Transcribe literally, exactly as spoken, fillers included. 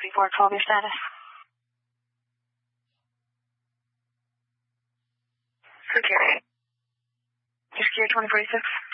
four twelve, your status. Secure. You're secure twenty forty-six.